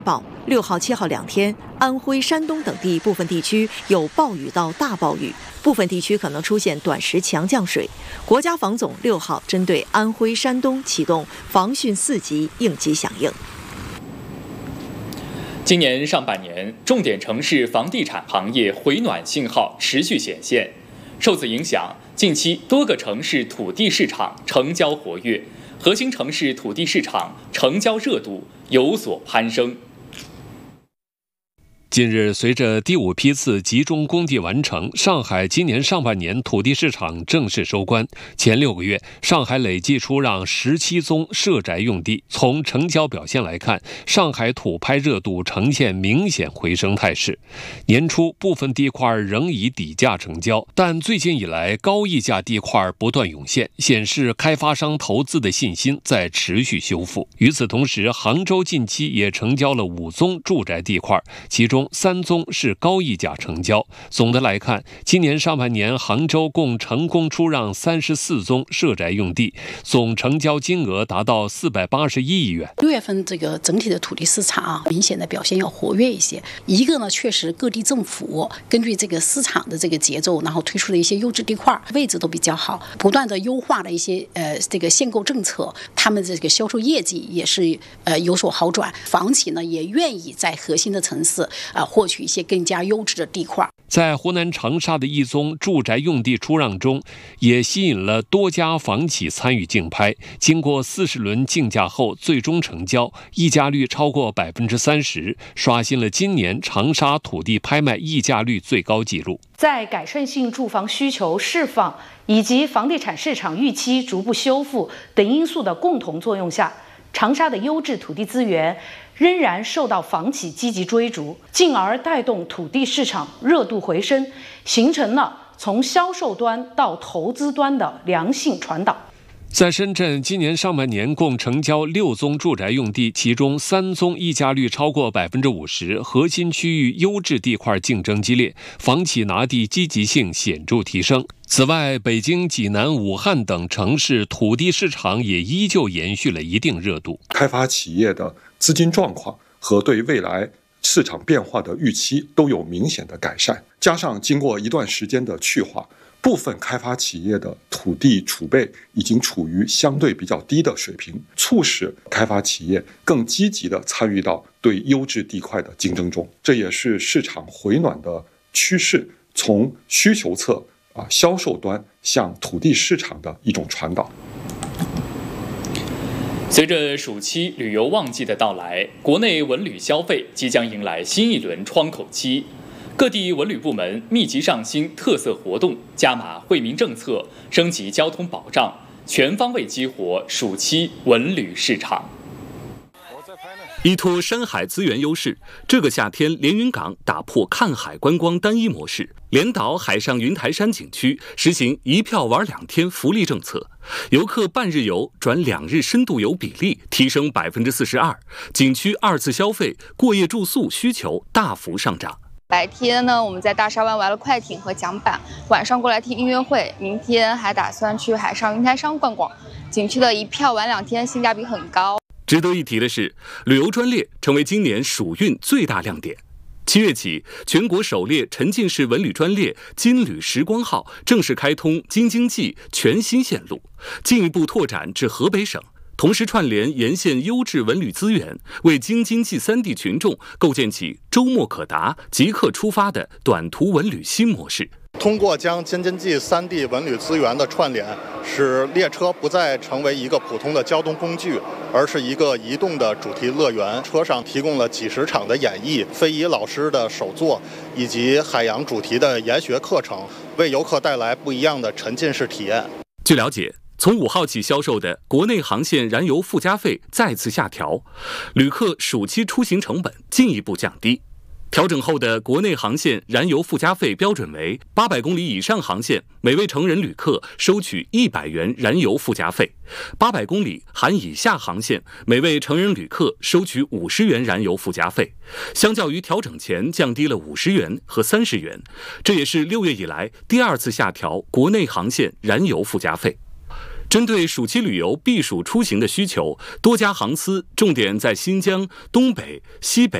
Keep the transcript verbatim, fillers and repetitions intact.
报六号、七号两天，安徽、山东等地部分地区有暴雨到大暴雨，部分地区可能出现短时强降水。国家防总六号针对安徽、山东启动防汛四级应急响应。 今年上半年，重点城市房地产行业回暖信号持续显现。受此影响，近期多个城市土地市场成交活跃，核心城市土地市场成交热度有所攀升。 近日，随着第五批次集中供地完成，上海今年上半年土地市场正式收官。前六个月，上海累计出让十七宗社宅用地。从成交表现来看，上海土拍热度呈现明显回升态势。年初，部分地块仍以底价成交，但最近以来，高溢价地块不断涌现，显示开发商投资的信心在持续修复。与此同时，杭州近期也成交了五宗住宅地块，其中三宗是高溢价成交。总的来看，今年上半年杭州共成功出让三十四宗社宅用地，总成交金额达到四百八十一亿元。 六月份这个整体的土地市场啊，明显的表现要活跃一些。一个呢，确实各地政府根据这个市场的这个节奏，然后推出了一些优质地块，位置都比较好，不断的优化了一些呃这个限购政策，他们这个销售业绩也是呃有所好转。房企呢也愿意在核心的城市啊。呃获取一些更加优质的地块。 在湖南长沙的一宗住宅用地出让中，也吸引了多家房企参与竞拍。经过四十轮竞价后，最终成交，溢价率超过百分之三十，刷新了今年长沙土地拍卖溢价率最高纪录。 在改善性住房需求释放以及房地产市场预期逐步修复等因素的共同作用下，长沙的优质土地资源仍然受到房企积极追逐，进而带动土地市场热度回升，形成了从销售端到投资端的良性传导。 在深圳，今年上半年共成交六宗住宅用地，其中三宗溢价率超过百分之五十，核心区域优质地块竞争激烈，房企拿地积极性显著提升。此外，北京、济南、武汉等城市土地市场也依旧延续了一定热度。 开发企业的资金状况和对未来市场变化的预期都有明显的改善，加上经过一段时间的去化，部分开发企业的土地储备已经处于相对比较低的水平，促使开发企业更积极地参与到对优质地块的竞争中，这也是市场回暖的趋势从需求侧啊销售端向土地市场的一种传导。 随着暑期旅游旺季的到来，国内文旅消费即将迎来新一轮窗口期。各地文旅部门密集上新特色活动，加码惠民政策，升级交通保障，全方位激活暑期文旅市场。 依托山海资源优势，这个夏天连云港打破看海观光单一模式，连岛海上云台山景区实行一票玩两天福利政策，游客半日游转两日深度游比例提升百分之四十二，景区二次消费、过夜住宿需求大幅上涨。 白天呢，我们在大沙湾玩了快艇和桨板，晚上过来听音乐会，明天还打算去海上云台山逛逛。景区的一票玩两天，性价比很高。 值得一提的是，旅游专列成为今年暑运最大亮点。七月起，全国首列沉浸式文旅专列“金旅时光号”正式开通京津冀全新线路，进一步拓展至河北省，同时串联沿线优质文旅资源，为京津冀三地群众构建起周末可达、即刻出发的短途文旅新模式。 通过将京津冀三地文旅资源的串联，使列车不再成为一个普通的交通工具，而是一个移动的主题乐园。车上提供了几十场的演绎、非遗老师的手作以及海洋主题的研学课程，为游客带来不一样的沉浸式体验。 据了解，从五号起销售的国内航线燃油附加费再次下调，旅客暑期出行成本进一步降低。调整后的国内航线燃油附加费标准为八百公里以上航线，每位成人旅客收取一百元燃油附加费；八百公里含以下航线，每位成人旅客收取五十元燃油附加费。相较于调整前降低了五十元和三十元，这也是六月以来第二次下调国内航线燃油附加费。 针对暑期旅游避暑出行的需求，多家航司重点在新疆、东北、西北。